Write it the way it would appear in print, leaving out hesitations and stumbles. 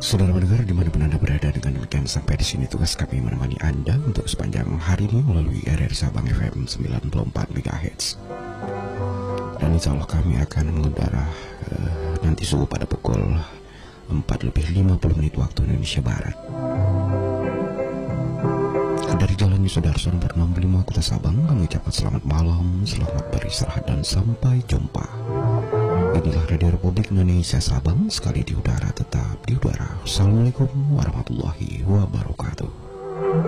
Saudara pendengar dimanapun Anda berada, dengan demikian sampai di sini tugas kami menemani Anda untuk sepanjang hari ini melalui RRI Sabang FM 94 MHz. Dan insya Allah kami akan mengudara nanti subuh pada pukul 4:50 waktu Indonesia Barat. Dari jalannya saudara nomor 65 Kota Sabang, kami ucapkan selamat malam, selamat beristirahat dan sampai jumpa. Inilah Radio Republik Indonesia Sabang, sekali di udara tetap di udara. Assalamualaikum warahmatullahi wabarakatuh.